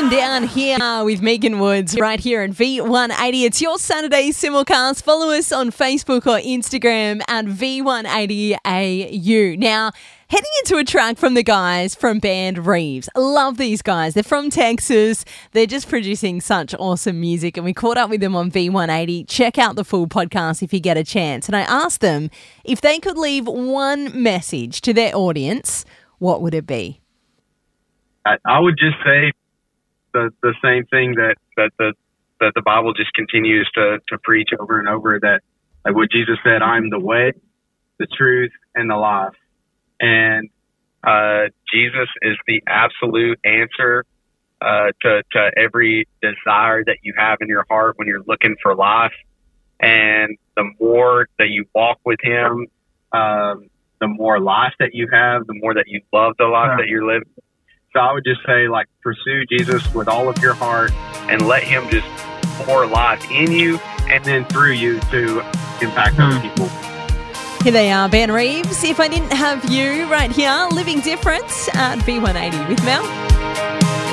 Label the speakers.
Speaker 1: Going Down Here with Megan Woods right here at V180. It's your Saturday simulcast. Follow us on Facebook or Instagram at V180AU. Now, heading into a track from the guys from Band Reeves. Love these guys. They're from Texas. They're just producing such awesome music, and we caught up with them on V180. Check out the full podcast if you get a chance. And I asked them if they could leave one message to their audience, what would it be?
Speaker 2: I would just say the same thing that the Bible just continues to preach over and over, that like what Jesus said, I'm the way, the truth, and the life. And Jesus is the absolute answer to every desire that you have in your heart when you're looking for life. And the more that you walk with him, the more life that you have, the more that you love the life that you're living. So I would just say, like, pursue Jesus with all of your heart and let him just pour life in you and then through you to impact other people.
Speaker 1: Here they are, Band Reeves. If I didn't have you right here, Living Different at V180 with Mel.